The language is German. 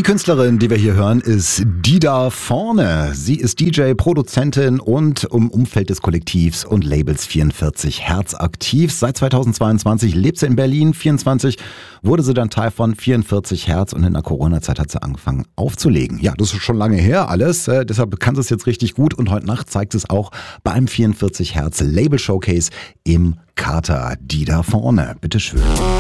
Die Künstlerin, die wir hier hören, ist Die da vorne. Sie ist DJ, Produzentin und im Umfeld des Kollektivs und Labels 44 Hertz aktiv. Seit 2022 lebt sie in Berlin. 24 wurde sie dann Teil von 44 Hertz und in der Corona-Zeit hat sie angefangen aufzulegen. Ja, das ist schon lange her alles, deshalb kann sie es jetzt richtig gut und heute Nacht zeigt es auch beim 44 Hertz Label Showcase im Kater. Die da vorne. Bitteschön.